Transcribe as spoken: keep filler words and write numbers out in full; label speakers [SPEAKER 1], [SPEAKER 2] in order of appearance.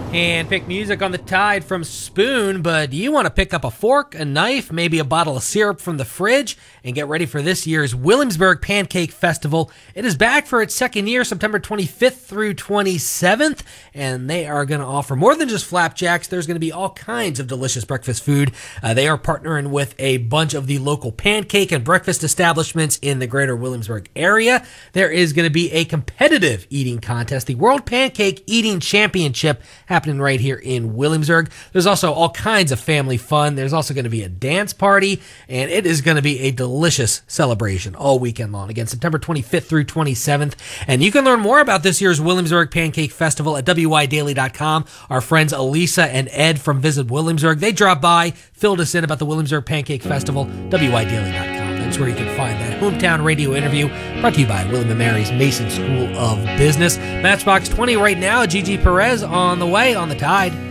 [SPEAKER 1] And pick music on the Tide from Spoon, but do you want to pick up a fork, a knife, maybe a bottle of syrup from the fridge, and get ready for this year's Williamsburg Pancake Festival? It is back for its second year, September twenty-fifth through twenty-seventh, and they are going to offer more than just flapjacks. There's going to be all kinds of delicious breakfast food. Uh, they are partnering with a bunch of the local pancake and breakfast establishments in the greater Williamsburg area. There is going to be a competitive eating contest, the World Pancake Eating Championship, happening right here in Williamsburg. There's also all kinds of family fun. There's also going to be a dance party, and it is going to be a delicious celebration all weekend long. Again, September twenty-fifth through twenty-seventh. And you can learn more about this year's Williamsburg Pancake Festival at W Y daily dot com. Our friends Elisa and Ed from Visit Williamsburg, they dropped by, filled us in about the Williamsburg Pancake Festival, W Y daily dot com. That's where you can find that hometown radio interview brought to you by William and Mary's Mason School of Business. Matchbox twenty right now. Gigi Perez on the way on the Tide.